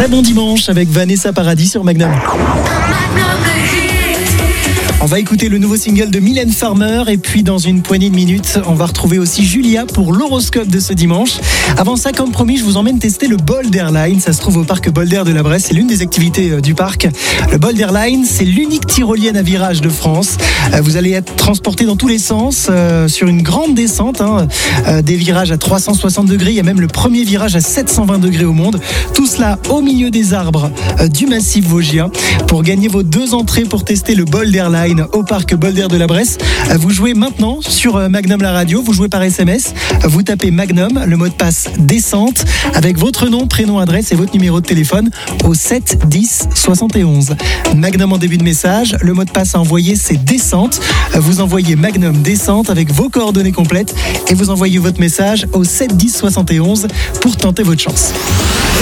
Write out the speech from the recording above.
Très bon dimanche avec Vanessa Paradis sur Magnum. On va écouter le nouveau single de Mylène Farmer et puis dans une poignée de minutes, on va retrouver aussi Julia pour l'horoscope de ce dimanche. Avant ça, comme promis, je vous emmène tester le Boulder Line. Ça se trouve au parc Boulder de la Bresse. C'est l'une des activités du parc. Le Boulder Line, c'est l'unique tyrolienne à virage de France. Vous allez être transporté dans tous les sens sur une grande descente. Des virages à 360 degrés. Il y a même le premier virage à 720 degrés au monde. Tout cela au milieu des arbres du massif vosgien. Pour gagner vos 2 entrées pour tester le Boulder Line au parc Boulder de la Bresse, vous jouez maintenant sur Magnum la radio, vous jouez par SMS, vous tapez Magnum, le mot de passe descente, avec votre nom, prénom, adresse et votre numéro de téléphone au 7 10 71. Magnum en début de message, le mot de passe à envoyer c'est descente, vous envoyez Magnum descente avec vos coordonnées complètes et vous envoyez votre message au 7 10 71 pour tenter votre chance.